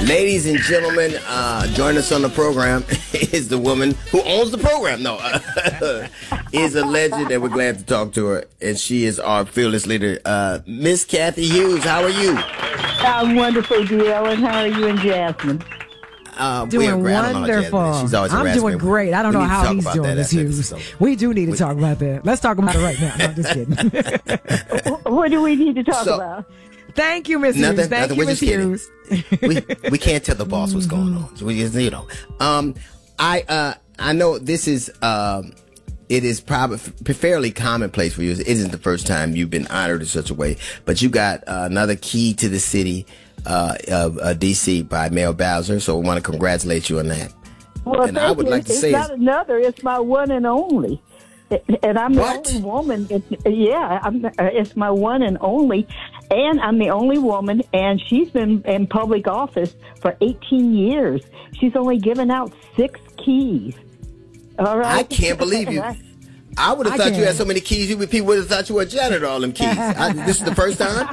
Ladies and gentlemen, join us on the program is the woman who owns the program. No, is a legend, and we're glad to talk to her. And she is our fearless leader, Miss Cathy Hughes. How are you? I'm wonderful, D.L. And how are you and Jasmine? Doing wonderful. She's always I'm doing great. I don't know how he's doing, Miss Hughes. We do need to talk about that. Let's talk about it right now. No, I'm just kidding. What do we need to talk about? Thank you, Miss Hughes. Thank you, Miss Hughes. We can't tell the boss what's going on. So we just, I know this is it is probably fairly commonplace for you. It isn't the first time you've been honored in such a way, but you got another key to the city of D.C. by Mayor Bowser. So we want to congratulate you on that. Well, and I would like to say, it's not another. It's my one and only. And I'm the only woman. It's my one and only. And I'm the only woman, and she's been in public office for 18 years. She's only given out 6 keys. All right? I can't believe you. I would have thought you had so many keys, people would have thought you were a janitor, all them keys. This is the first time?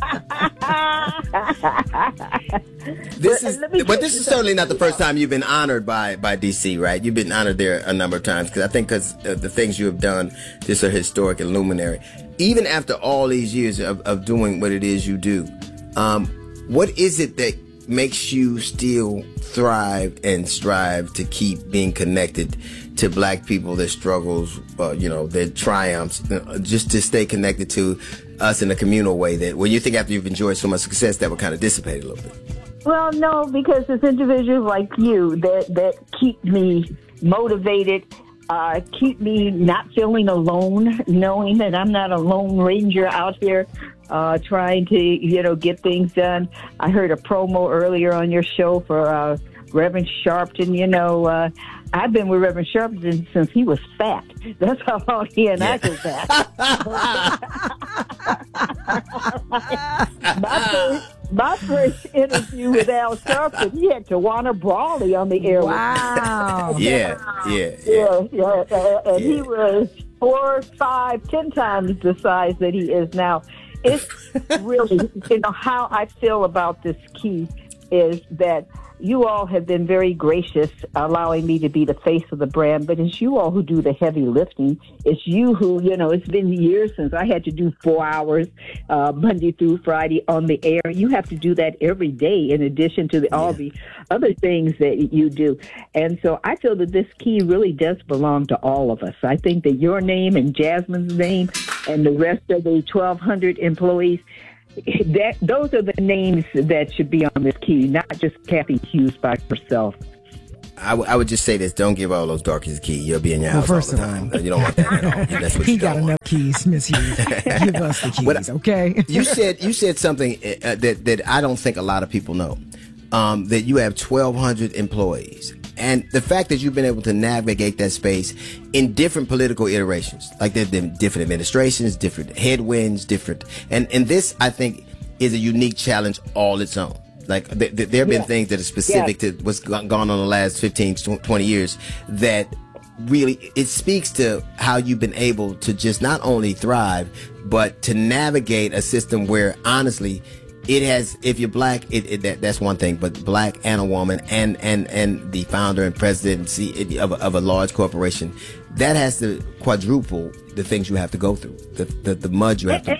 This is certainly not the first time you've been honored by D.C., right? You've been honored there a number of times, because the things you have done just are historic and luminary. Even after all these years of doing what it is you do, what is it that makes you still thrive and strive to keep being connected to black people, their struggles, their triumphs, just to stay connected to us in a communal way that when you think after you've enjoyed so much success that will kind of dissipate a little bit? Well, no, because it's individuals like you that keep me motivated, keep me not feeling alone, knowing that I'm not a lone ranger out here trying to, get things done. I heard a promo earlier on your show for Reverend Sharpton. I've been with Reverend Sharpton since he was fat. That's how long he and I go back. My first interview with Al Sharpton, he had Tawana Brawley on the air. Wow. Yeah. And he was 4, 5, 10 times the size that he is now. It's really, how I feel about this key is that you all have been very gracious, allowing me to be the face of the brand, but it's you all who do the heavy lifting. It's you who, it's been years since I had to do 4 hours, Monday through Friday on the air. You have to do that every day in addition to all the other things that you do. And so I feel that this key really does belong to all of us. I think that your name and Jasmine's name and the rest of the 1,200 employees, those are the names that should be on this key, not just Cathy Hughes by herself. I would just say this: don't give all those darkies a key. You'll be in your house all the time. You don't want that at all. That's what he got enough keys, Miss Hughes. Give us the keys, okay? You said something that I don't think a lot of people know. That you have 1,200 employees. And the fact that you've been able to navigate that space in different political iterations, like there's been different administrations, different headwinds, and this, I think, is a unique challenge all its own. Like there have been things that are specific to what's gone on in the last 15, 20 years that really, it speaks to how you've been able to just not only thrive, but to navigate a system where, honestly, it has, if you're black, that's one thing, but black and a woman and the founder and president of a large corporation, that has to quadruple the things you have to go through, the mud you have to.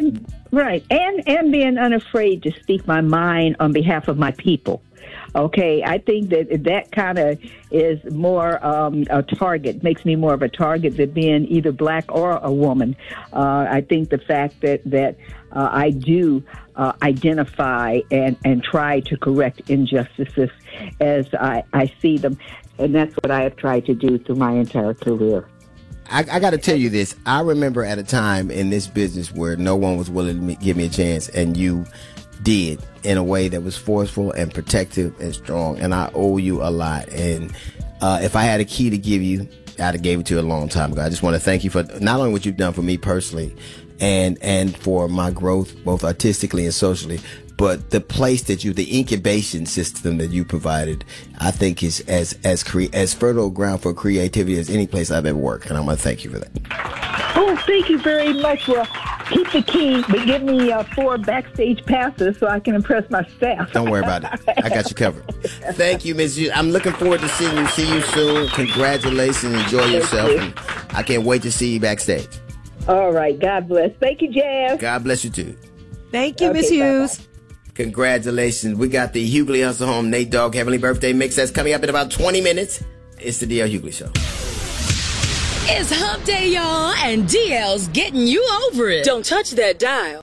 And being unafraid to speak my mind on behalf of my people. Okay, I think that kind of is more a target, makes me more of a target than being either black or a woman. I think the fact that I do identify and try to correct injustices as I see them, and that's what I have tried to do through my entire career. I got to tell you this. I remember at a time in this business where no one was willing to give me a chance, and you did in a way that was forceful and protective and strong, and I owe you a lot. And if I had a key to give you, I'd have gave it to you a long time ago. I just want to thank you for not only what you've done for me personally and for my growth both artistically and socially, but the place that the incubation system that you provided, I think is as fertile ground for creativity as any place I've ever worked, and I want to thank you for that. Oh, thank you very much. Well, Keep the key, but give me 4 backstage passes so I can impress my staff. Don't worry about it. I got you covered. Thank you, Ms. Hughes. I'm looking forward to seeing you. See you soon. Congratulations. Enjoy yourself. And I can't wait to see you backstage. All right. God bless. Thank you, Jazz. God bless you, too. Thank you, Ms. Hughes. Bye-bye. Congratulations. We got the Hughley Hustle Home Nate Dogg Heavenly Birthday Mix that's coming up in about 20 minutes. It's the DL Hughley Show. It's hump day, y'all, and DL's getting you over it. Don't touch that dial.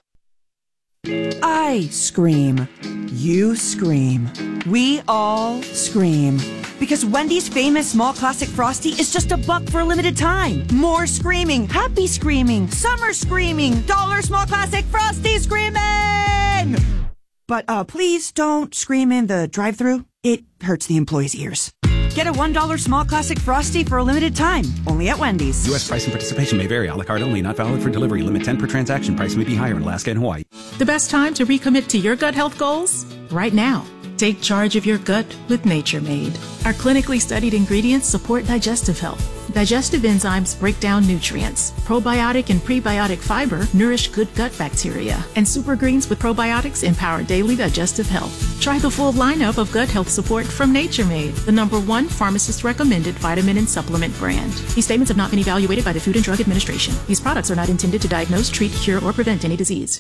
I scream. You scream. We all scream. Because Wendy's famous small classic Frosty is just $1 for a limited time. More screaming, happy screaming, summer screaming, dollar small classic Frosty screaming! But please don't scream in the drive-thru. It hurts the employees' ears. Get a $1 small classic Frosty for a limited time, only at Wendy's. U.S. price and participation may vary. A la carte only, not valid for delivery. Limit 10 per transaction. Price may be higher in Alaska and Hawaii. The best time to recommit to your gut health goals? Right now. Take charge of your gut with Nature Made. Our clinically studied ingredients support digestive health. Digestive enzymes break down nutrients. Probiotic and prebiotic fiber nourish good gut bacteria. And super greens with probiotics empower daily digestive health. Try the full lineup of gut health support from Nature Made, the #1 pharmacist-recommended vitamin and supplement brand. These statements have not been evaluated by the Food and Drug Administration. These products are not intended to diagnose, treat, cure, or prevent any disease.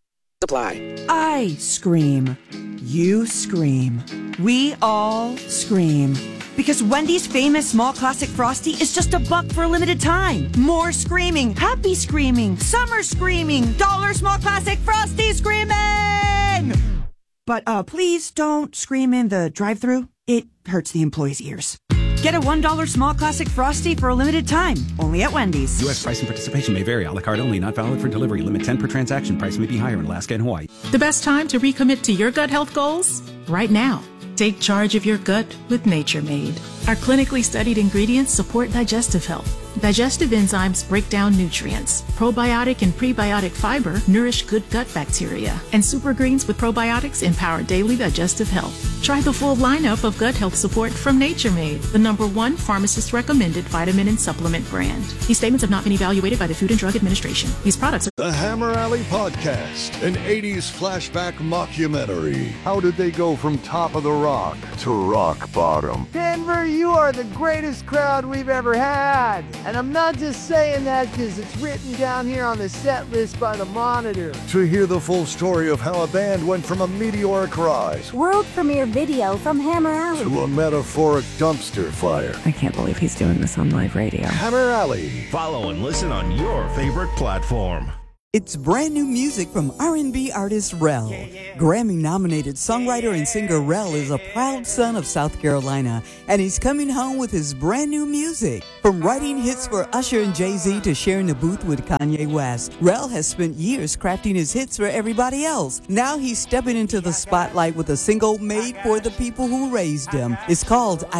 Supply. I scream. You scream. We all scream. Because Wendy's famous small classic Frosty is just $1 for a limited time. More screaming, happy screaming, summer screaming, dollar small classic Frosty screaming! But please don't scream in the drive-thru. It hurts the employees' ears. Get a $1 small classic Frosty for a limited time, only at Wendy's. U.S. price and participation may vary. A la carte only, not valid for delivery. Limit 10 per transaction. Price may be higher in Alaska and Hawaii. The best time to recommit to your gut health goals? Right now. Take charge of your gut with Nature Made. Our clinically studied ingredients support digestive health. Digestive enzymes break down nutrients. Probiotic and prebiotic fiber nourish good gut bacteria. And super greens with probiotics empower daily digestive health. Try the full lineup of gut health support from Nature Made, the #1 pharmacist-recommended vitamin and supplement brand. These statements have not been evaluated by the Food and Drug Administration. These products are... The Hammer Alley Podcast, an 80s flashback mockumentary. How did they go from top of the rock to rock bottom? Denver, you are the greatest crowd we've ever had. And I'm not just saying that because it's written down here on the set list by the Monitor. To hear the full story of how a band went from a meteoric rise, world premiere video from Hammer Alley, to a metaphoric dumpster fire. I can't believe he's doing this on live radio. Hammer Alley. Follow and listen on your favorite platform. It's brand new music from R&B artist Rel. Grammy-nominated songwriter and singer Rel is a proud son of South Carolina, and he's coming home with his brand new music. From writing hits for Usher and Jay-Z to sharing the booth with Kanye West, Rel has spent years crafting his hits for everybody else. Now he's stepping into the spotlight with a single made for the people who raised him. It's called